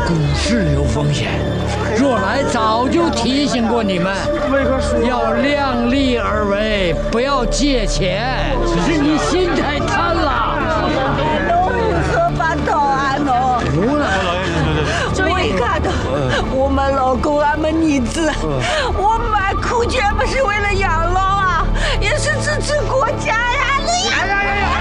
股市有风险，若来早就提醒过你们，要量力而为，不要借钱。是你心太贪了。 何巴头啊喏！我一看到我们老公俺们儿子，我买苦全不是为了养老啊，也是支持国家呀！